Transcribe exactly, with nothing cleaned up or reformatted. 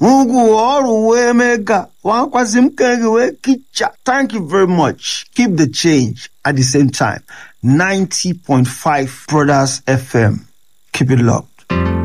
Ugu oru we mega. Wankwasim kege we kicha. Thank you very much. Keep the change at the same time. ninety point five Brothers F M. Keep it locked.